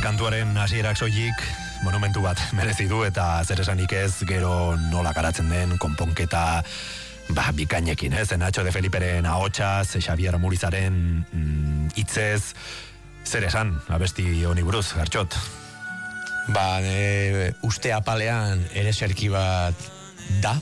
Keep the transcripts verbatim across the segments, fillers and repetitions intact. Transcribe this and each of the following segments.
kantuaren hasierak soilik monumentu bat merezi du eta zer esanik ez gero nola garatzen den konponketa ba, bikainekin, ez? Nacho de Feliperen ahotsaz, Xavier Murizaren mm, hitzez, zer esan, abesti honi buruz, Gartxot? Ba, e, uste apalean ere serki bat da,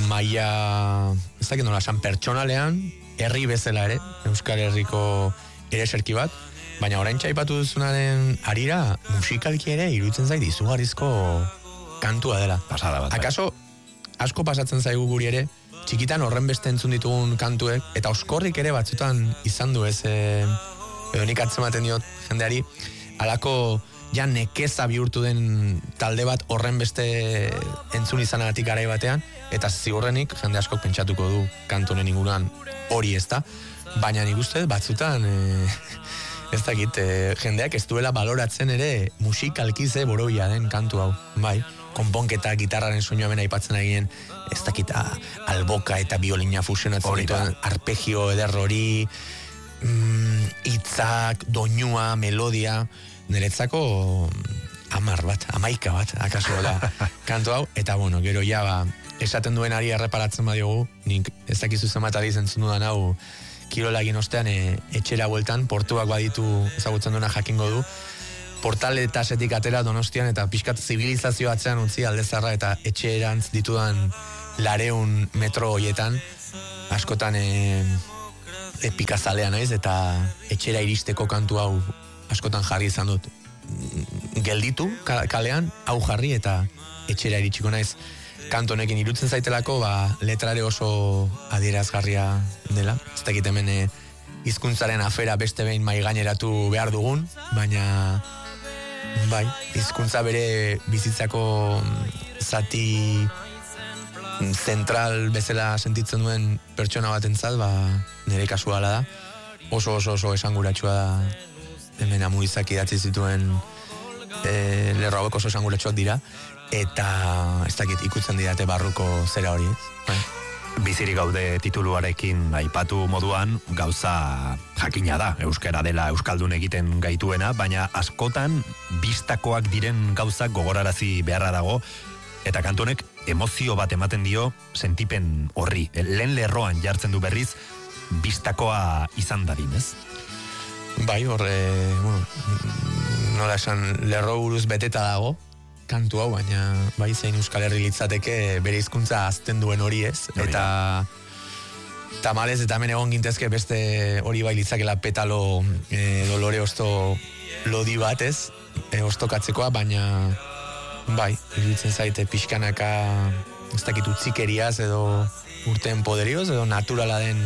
maia, ez dakit nola esan, pertsonalean, herri bezala ere, Euskal Herriko ere serki bat, baina orain txaipatu duzunaren arira, musikalki ere iruditzen zait izugarrizko kantua dela. Pasada bat. Akaso, asko pasatzen zaigu guri ere, txikitan horren beste entzun ditugun kantuek, eta oskorrik ere batzutan izan du ez, e, edo nik atzematen diot jendeari, alako ja nekeza bihurtu den talde bat horren beste entzun izanagatik garai batean, eta ziurrenik jende askok pentsatuko du kantunen inguruan hori ez da, baina nik uste batzutan e, ez dakit, e, jendeak ez duela baloratzen ere musikalki ze borobia den kantu hau, bai, konponketa, gitarraren soinua bena aipatzen eginen, ez dakit, alboka eta biolina fusionatzen dituen arpegio eder hori, mm, itzak, doinua, melodia, niretzako amar bat, amaika bat, akaso da kantu hau, eta bueno, gero ja ba, esaten duen ari erreparatzen badiogu, nik ez dakizu zematari zentzun dudan hau, kirolagin ostean e, etxera bueltan, portuak baditu ezagutzen duena jakingo du, portaletasetik atera Donostian eta pixkat zibilizazio atzean utzi Aldezarra eta etxerantz ditudan lareun metro hoietan, askotan e, epikazalea naiz eta etxera iristeko kantu hau askotan jarri izan dut. Gelditu kalean, hau jarri eta etxera iritsiko naiz. Kantu honekin irutzen zaitelako, ba, letrare oso adierazgarria dela. Ez dakit hemen e, hizkuntzaren afera beste behin mai gaineratu behar dugun, baina bai, hizkuntza bere bizitzako zati zentral bezala sentitzen duen pertsona batentzat, ba, nire kasuala da. Oso oso oso esanguratsua da, hemen Amurizak idatzi zituen e, lerro hauek oso esanguratsuak dira, eta ez dakit ikutzen didate barruko zera hori, ez? Bai. Bizirik gaude tituluarekin aipatu moduan, gauza jakina da, euskara dela euskaldun egiten gaituena, baina askotan bistakoak diren gauzak gogorarazi beharra dago, eta kantonek emozio bat ematen dio sentipen horri. Lehen lerroan jartzen du berriz, bistakoa izan dadin, ez? Bai, horre, bueno, nola esan, lerro buruz beteta dago, kantu hau, baina bai zein Euskal Herri litzateke bere hizkuntza azten duen hori ez, eta tamalez eta hemen egon gintezke beste hori bai litzakela petalo e, dolore osto lodi bat ez, e, ostokatzekoa, baina bai, iruditzen zaite pixkanaka ez dakit utzikeriaz edo urteen poderioz, edo naturala den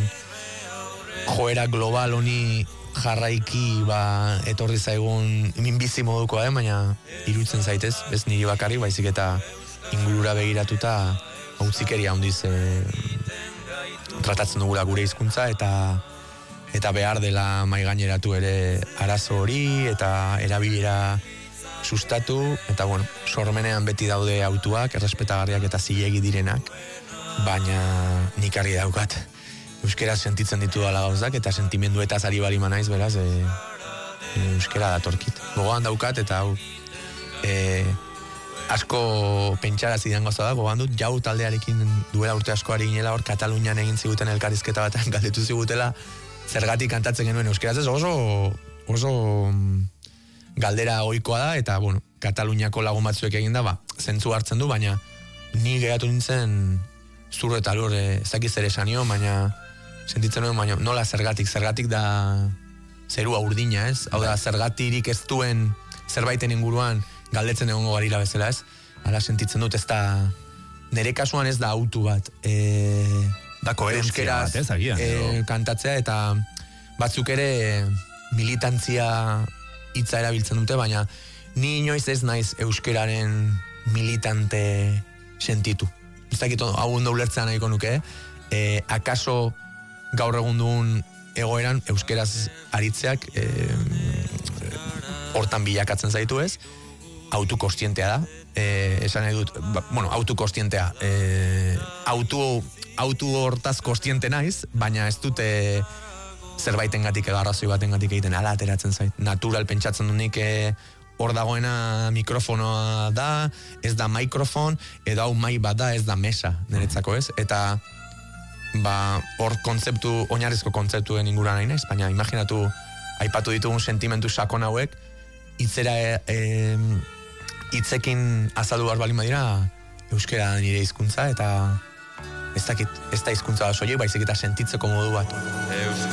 joera global honi jarraiki ba, etorri zaigun minbizi modukoa, eh? Baina irutzen zaitez, ez niri bakarri, baizik eta ingurura begiratuta hautzikeria handiz e, tratatzen dugula gure hizkuntza eta eta behar dela maigaineratu ere arazo hori eta erabilera sustatu, eta bueno, sormenean beti daude autuak, errespetagarriak eta zilegi direnak, baina nik argi daukat euskera sentitzen ditu dala gauzak, eta sentimenduetaz ari bali manaiz, beraz, e, e, euskera datorkit. Gogoan daukat, eta hau, e, asko pentsarazi den gauza da, gogoan dut, jau taldearekin duela urte asko ari ginela, hor Katalunian egin ziguten elkarrizketa batean galdetu zigutela, zergatik kantatzen genuen euskeraz, ez oso, oso galdera ohikoa da, eta, bueno, Kataluniako lagun batzuek egin da, ba, zentzu hartzen du, baina ni geratu nintzen zurro eta lur, ezakiz ere esanio, baina sentitzen nuen, baina nola zergatik, zergatik da zerua urdina, ez? Hau da, zergatirik ez duen zerbaiten inguruan galdetzen egongo garila bezala, ez? Hala sentitzen dut, ez da, nire kasuan ez da autu bat, e, da koherentzia bat, ez, agian, e, kantatzea, eta batzuk ere militantzia hitza erabiltzen dute, baina ni inoiz ez naiz euskeraren militante sentitu. Ez dakit hau ondo ulertzean nahiko nuke, eh? akaso gaur egun duen egoeran euskeraz aritzeak e, hortan bilakatzen zaitu ez, autokostientea da, e, esan nahi dut, ba, bueno, autokostientea, e, autu, autu hortaz kostiente naiz, baina ez dute zerbaiten gatik edo arrazoi baten gatik egiten ala ateratzen zait. Natural pentsatzen du nik e, hor dagoena mikrofonoa da, ez da mikrofon, edo hau mai bat da, ez da mesa, niretzako ez, eta ba, hor kontzeptu, oinarrizko kontzeptuen inguruan nahi naiz, baina imaginatu, aipatu ditugun sentimentu sakon hauek, hitzera e, hitzekin azaldu behar balin badira, euskera nire hizkuntza, eta ez dakit, ez da hizkuntza da soilik, baizik eta sentitzeko modu bat.